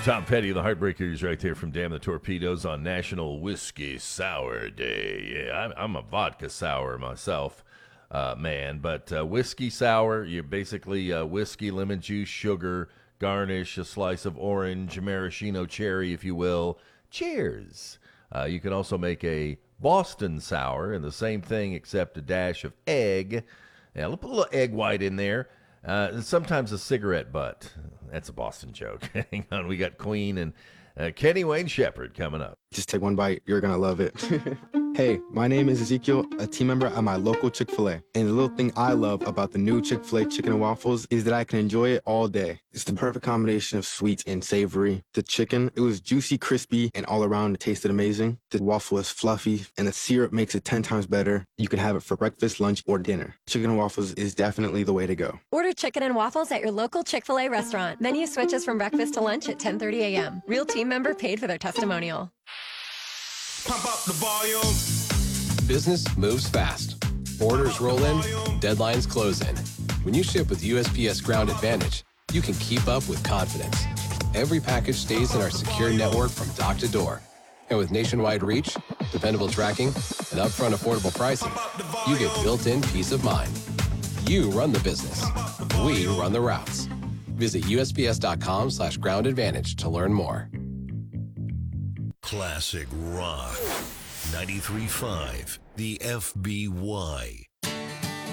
Tom Petty, the Heartbreakers, right there from Damn the Torpedoes on National Whiskey Sour Day. Yeah, I'm a vodka sour myself, man, but whiskey sour, you basically whiskey, lemon juice, sugar, garnish, a slice of orange, maraschino cherry, if you will. Cheers. You can also make a Boston sour, and the same thing except a dash of egg. Yeah, put a little egg white in there. And sometimes a cigarette butt. That's a Boston joke. Hang on, we got Queen and Kenny Wayne Shepherd coming up. Just take one bite. You're going to love it. Hey, my name is Ezekiel, a team member at my local Chick-fil-A. And the little thing I love about the new Chick-fil-A chicken and waffles is that I can enjoy it all day. It's the perfect combination of sweet and savory. The chicken, it was juicy, crispy, and all around it tasted amazing. The waffle is fluffy, and the syrup makes it 10 times better. You can have it for breakfast, lunch, or dinner. Chicken and waffles is definitely the way to go. Order chicken and waffles at your local Chick-fil-A restaurant. Menu switches from breakfast to lunch at 10:30 a.m. Real team member paid for their testimonial. Pump up the volume. Business moves fast. Orders roll in, deadlines close in. When you ship with USPS Ground Advantage, you can keep up with confidence. Every package stays in our secure network from dock to door. And with nationwide reach, dependable tracking, and upfront affordable pricing, you get built-in peace of mind. You run the business. We run the routes. Visit USPS.com/Ground Advantage to learn more. Classic Rock 93.5, the FBY.